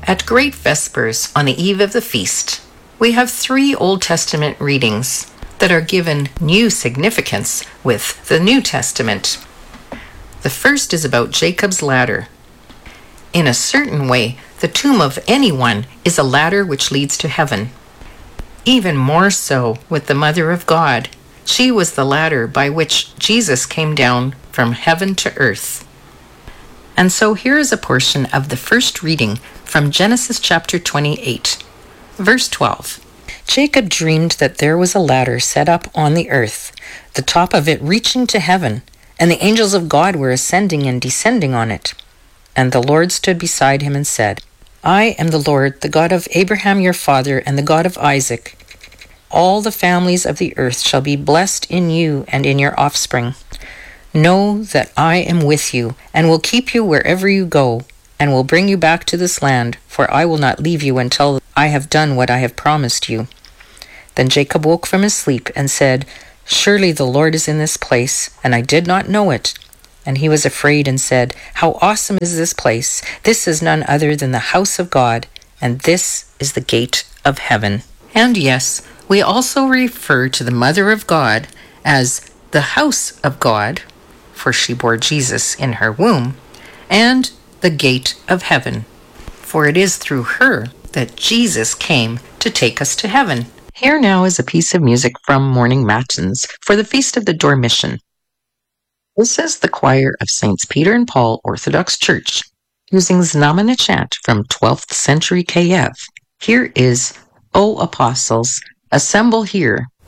At Great Vespers, on the eve of the feast, we have 3 Old Testament readings that are given new significance with the New Testament. The first is about Jacob's ladder. In a certain way, the tomb of anyone is a ladder which leads to heaven. Even more so with the Mother of God. She was the ladder by which Jesus came down from heaven to earth. And so here is a portion of the first reading from Genesis chapter 28, verse 12. Jacob dreamed that there was a ladder set up on the earth, the top of it reaching to heaven, and the angels of God were ascending and descending on it. And the Lord stood beside him and said, I am the Lord, the God of Abraham your father, and the God of Isaac. All the families of the earth shall be blessed in you and in your offspring. Know that I am with you, and will keep you wherever you go, and will bring you back to this land, for I will not leave you until I have done what I have promised you. Then Jacob woke from his sleep and said, Surely the Lord is in this place, and I did not know it. And he was afraid and said, How awesome is this place! This is none other than the house of God, and this is the gate of heaven. And yes, we also refer to the Mother of God as the house of God, for she bore Jesus in her womb, and the gate of heaven, for it is through her that Jesus came to take us to heaven. Here now is a piece of music from Morning Matins for the Feast of the Dormition. This is the choir of Saints Peter and Paul Orthodox Church, using Znamena chant from 12th century KF. Here is O Apostles, assemble here,